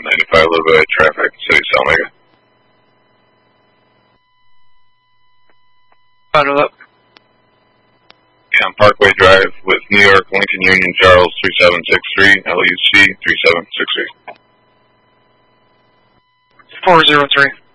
95 low by traffic, City Salmega. Final up. On Parkway Drive with New York, Lincoln Union, Charles 3763, LUC 3763. 403.